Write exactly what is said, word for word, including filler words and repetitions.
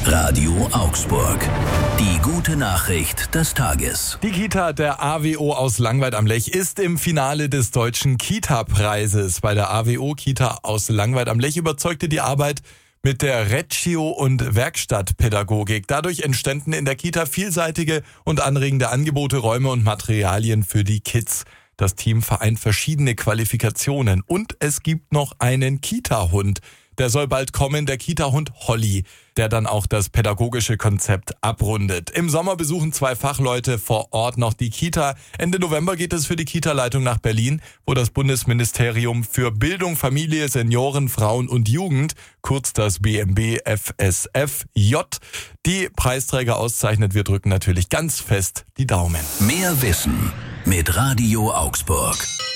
Radio Augsburg. Die gute Nachricht des Tages. Die Kita der A W O aus Langweid am Lech ist im Finale des Deutschen Kita-Preises. Bei der A W O-Kita aus Langweid am Lech überzeugte die Arbeit mit der Reggio- und Werkstattpädagogik. Dadurch entstanden in der Kita vielseitige und anregende Angebote, Räume und Materialien für die Kids. Das Team vereint verschiedene Qualifikationen und es gibt noch einen Kita-Hund. Der soll bald kommen, der Kita-Hund Holly, der dann auch das pädagogische Konzept abrundet. Im Sommer besuchen zwei Fachleute vor Ort noch die Kita. Ende November geht es für die Kita-Leitung nach Berlin, wo das Bundesministerium für Bildung, Familie, Senioren, Frauen und Jugend, kurz das B M B F S F J, die Preisträger auszeichnet. Wir drücken natürlich ganz fest die Daumen. Mehr Wissen mit Radio Augsburg.